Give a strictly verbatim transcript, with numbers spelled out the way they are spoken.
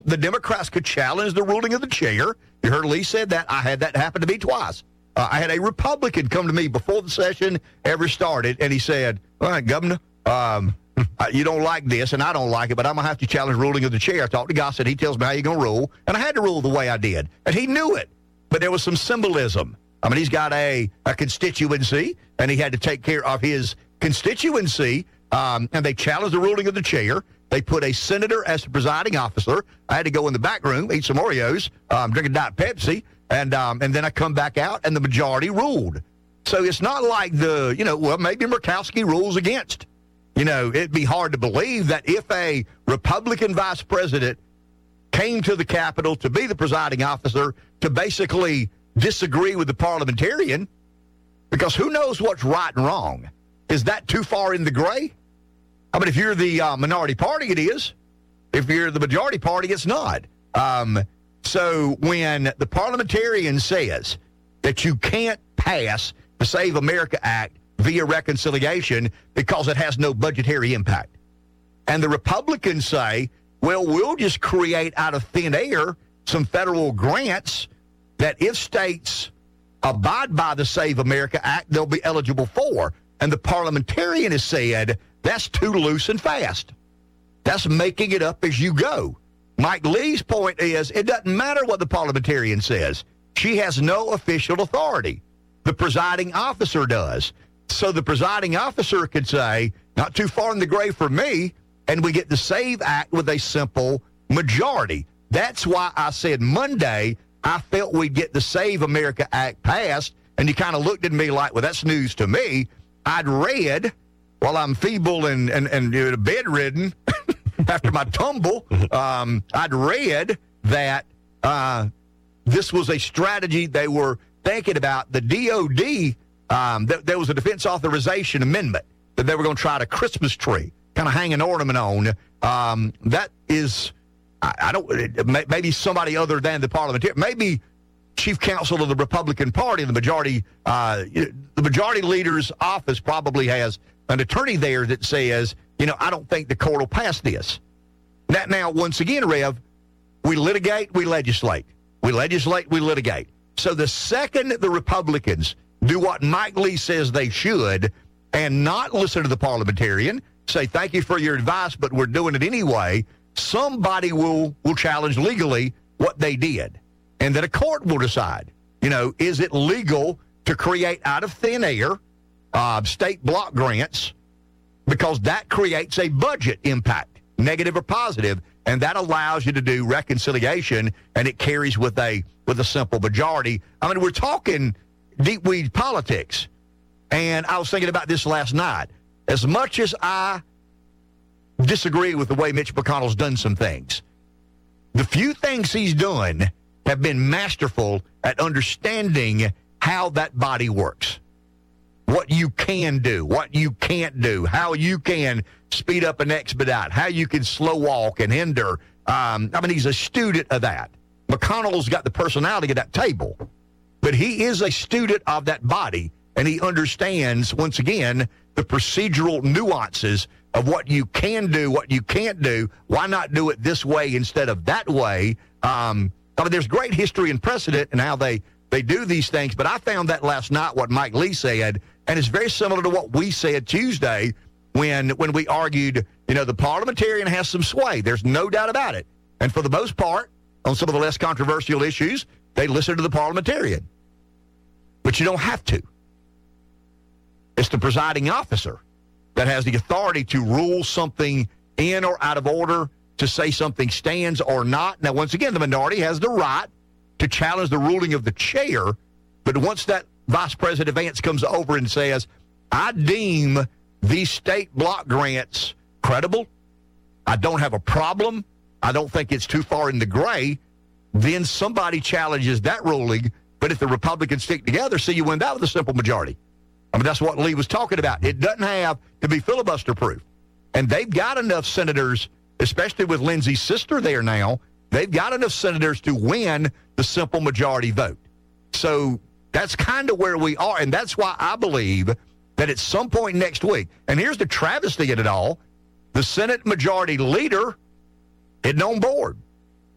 the Democrats could challenge the ruling of the chair. You heard Lee said that. I had that happen to me twice. Uh, I had a Republican come to me before the session ever started, and he said, all right, Governor, um, you don't like this, and I don't like it, but I'm going to have to challenge the ruling of the chair. I talked to Gossett. He tells me how you're going to rule, and I had to rule the way I did. And he knew it, but there was some symbolism. I mean, he's got a, a constituency, and he had to take care of his constituency, um, and they challenged the ruling of the chair. They put a senator as the presiding officer. I had to go in the back room, eat some Oreos, um, drink a Diet Pepsi, and um, and then I come back out, and the majority ruled. So it's not like the, you know, well, maybe Murkowski rules against. You know, it'd be hard to believe that if a Republican vice president came to the Capitol to be the presiding officer to basically disagree with the parliamentarian, because who knows what's right and wrong? Is that too far in the gray? I mean, if you're the uh, minority party, it is. If you're the majority party, it's not. Um, so when the parliamentarian says that you can't pass the Save America Act via reconciliation because it has no budgetary impact, and the Republicans say, well, we'll just create out of thin air some federal grants that if states abide by the Save America Act, they'll be eligible for. And the parliamentarian has said, that's too loose and fast. That's making it up as you go. Mike Lee's point is, it doesn't matter what the parliamentarian says. She has no official authority. The presiding officer does. So the presiding officer could say, not too far in the grave for me, and we get the SAVE Act with a simple majority. That's why I said Monday, I felt we'd get the Save America Act passed, and you kind of looked at me like, well, that's news to me. I'd read, while I'm feeble and, and, and you know, bedridden after my tumble, um, I'd read that uh, this was a strategy they were thinking about. The D O D, um, th- there was a Defense Authorization Amendment that they were going to try to Christmas tree, kind of hang an ornament on. Um, that is, I, I don't, maybe somebody other than the parliamentarian, maybe chief counsel of the Republican Party, the majority, uh, the majority leader's office probably has an attorney there that says, you know, I don't think the court will pass this. That now, once again, Rev, we litigate, we legislate. We legislate, we litigate. So the second the Republicans do what Mike Lee says they should and not listen to the parliamentarian, say, thank you for your advice, but we're doing it anyway, somebody will, will challenge legally what they did. And then a court will decide, you know, is it legal to create out of thin air uh, state block grants, because that creates a budget impact, negative or positive, and that allows you to do reconciliation, and it carries with a with a simple majority. I mean, we're talking deep weed politics, and I was thinking about this last night. As much as I disagree with the way Mitch McConnell's done some things, the few things he's done have been masterful at understanding how that body works, what you can do, what you can't do, how you can speed up and expedite, how you can slow walk and hinder. Um, I mean, he's a student of that. McConnell's got the personality at that table, but he is a student of that body, and he understands, once again, the procedural nuances of what you can do, what you can't do. Why not do it this way instead of that way? Um, I mean, there's great history and precedent in how they, they do these things, but I found that last night, what Mike Lee said, and it's very similar to what we said Tuesday when when we argued, you know, the parliamentarian has some sway. There's no doubt about it. And for the most part, on some of the less controversial issues, they listen to the parliamentarian. But you don't have to. It's the presiding officer that has the authority to rule something in or out of order, to say something stands or not. Now, once again, the minority has the right to challenge the ruling of the chair, but once that Vice President Vance comes over and says, I deem these state block grants credible, I don't have a problem, I don't think it's too far in the gray, then somebody challenges that ruling. But if the Republicans stick together, see, you win that with a simple majority. I mean, that's what Lee was talking about. It doesn't have to be filibuster-proof. And they've got enough senators, especially with Lindsey's sister there now, they've got enough senators to win the simple majority vote. So that's kind of where we are, and that's why I believe that at some point next week, and here's the travesty in it all, the Senate Majority Leader isn't on board.